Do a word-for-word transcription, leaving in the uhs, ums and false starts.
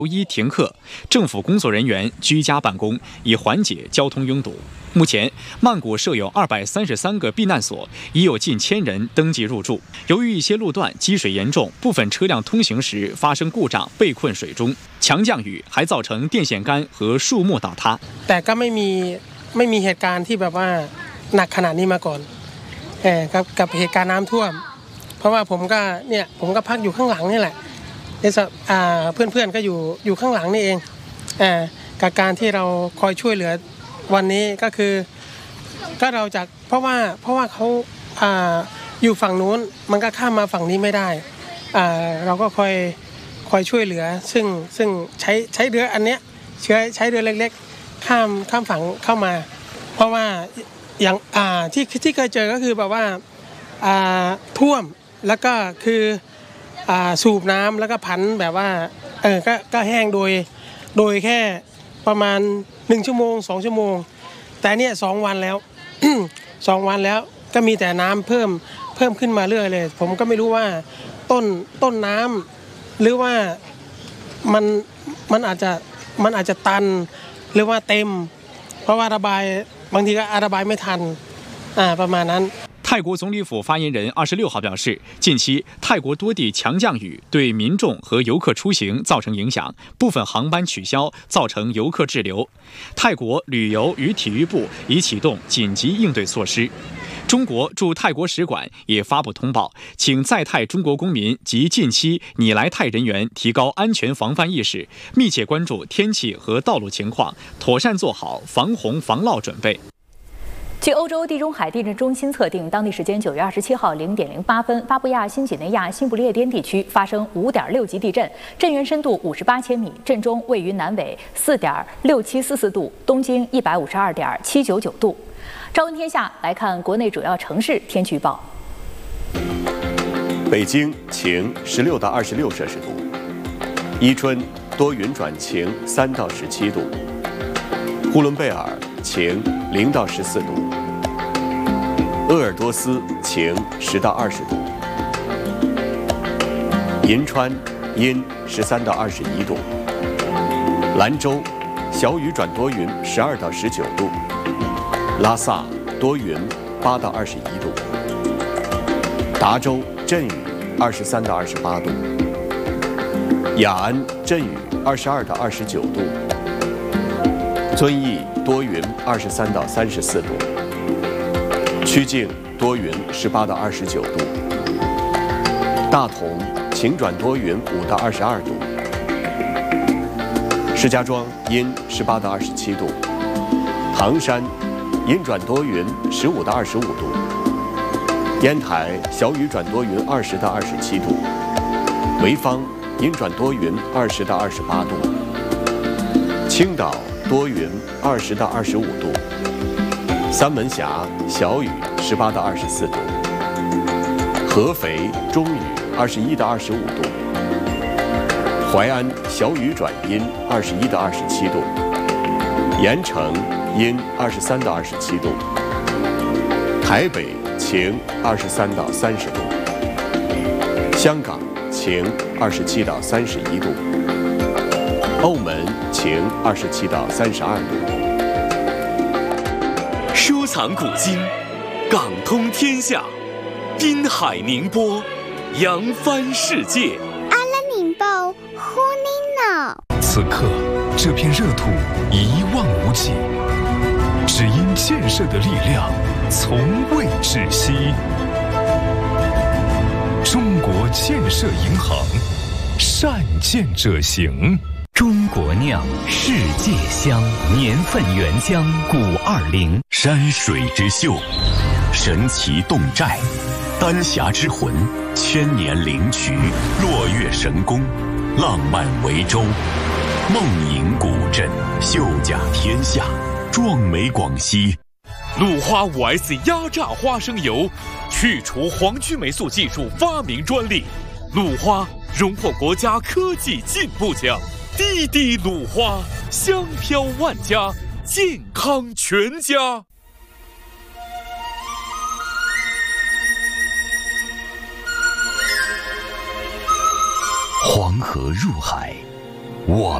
周一停课，政府工作人员居家办公，以缓解交通拥堵。目前，曼谷设有二百三十三个避难所，已有近千人登记入住。由于一些路段积水严重，部分车辆通行时发生故障，被困水中。强降雨还造成电线杆和树木倒塌。 แต่ก็ไม่มีไม่มีเหตุการณ์ที่แบบว่าหนักขนาดนี้มาก่อนเออกับกับเหตุการณ์น้ำท่วมเพราะว่าผมก็เนี่ยผมก็พักอยู่ข้างหลังนี่แหละเพื่อนๆก็อยู่อยู่ข้างหลังนี่เองกับการที่เราคอยช่วยเหลือวันนี้ก็คือก็เราจากเพราะว่าเพราะว่าเขาอยู่ฝั่งนู้นมันก็ข้ามมาฝั่งนี้ไม่ได้เราก็คอยคอยช่วยเหลือซึ่งซึ่งใช้ใช้เรืออันเนี้ยใช้ใช้เรือเล็กๆข้ามข้ามฝั่งเข้ามาเพราะว่าอย่างที่ที่เคยเจอก็คือแบบว่าท่วมแล้วก็คือสูบน้ำแล้วก็พันแบบว่าเออก็ก็แห้งโดยโดยแค่ประมาณหนึ่งชั่วโมงสองชั่วโมงแต่เนี่ยสองวันแล้ว สองวันแล้วก็มีแต่น้ำเพิ่มเพิ่มขึ้นมาเรื่อยเลยผมก็ไม่รู้ว่าต้นต้นน้ำหรือว่ามันมันอาจจะมันอาจจะตันหรือว่าเต็มเพราะว่าระบายบางทีก็ระบายไม่ทันอ่าประมาณนั้น泰国总理府发言人二十六号表示，近期泰国多地强降雨对民众和游客出行造成影响，部分航班取消，造成游客滞留。泰国旅游与体育部已启动紧急应对措施。中国驻泰国使馆也发布通报，请在泰中国公民及近期拟来泰人员提高安全防范意识，密切关注天气和道路情况，妥善做好防洪防涝准备。 据欧洲地中海地震中心测定，当地时间九月二十七号零点零八分，巴布亚新几内亚新不列颠地区发生五点六级地震，震源深度五十八千米，震中位于南纬四点六七四四度，东经一百五十二点七九九度。朝闻天下来看国内主要城市天气预报。 北京晴，十六到二十六摄氏度；伊春多云转晴，三到十七度；呼伦贝尔晴，零到十四度；鄂尔多斯晴，十到二十度；银川阴，十三到二十一度；兰州小雨转多云，十二到十九度；拉萨多云，八到二十一度；达州阵雨，二十三到二十八度；雅安阵雨，二十二到二十九度；遵义多云，二十三到三十四度；曲靖多云，十八到二十九度；大同晴转多云，五到二十二度；石家庄阴，十八到二十七度；唐山阴转多云，十五到二十五度；烟台小雨转多云，二十到二十七度；潍坊阴转多云，二十到二十八度；青岛多云，二十到二十五度；三门峡小雨，十八到二十四度；合肥中雨，二十一到二十五度；淮安小雨转阴，二十一到二十七度；盐城阴，二十三到二十七度；台北晴，二十三到三十度；香港晴，二十七到三十一度；澳门晴，二十七到三十二度。 收藏古今，港通天下，滨海宁波，扬帆世界。 阿拉宁波，呼尼诺。 此刻，这片热土一望无际，只因建设的力量从未止息。中国建设银行，善建者行。 中国酿世界香，年份原浆古二零。 山水之秀，神奇侗寨，丹霞之魂，千年灵渠，落月神功，浪漫维州，梦影古镇，秀甲天下，壮美广西。鲁花 五 S 压榨花生油，去除黄曲霉素技术发明专利，鲁花荣获国家科技进步奖。滴滴鲁花，香飘万家，健康全家。 黄河入海， 我